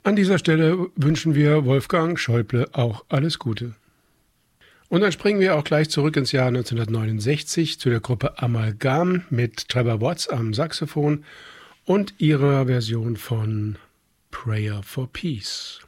An dieser Stelle wünschen wir Wolfgang Schäuble auch alles Gute. Und dann springen wir auch gleich zurück ins Jahr 1969 zu der Gruppe Amalgam mit Trevor Watts am Saxophon und ihrer Version von Prayer for Peace.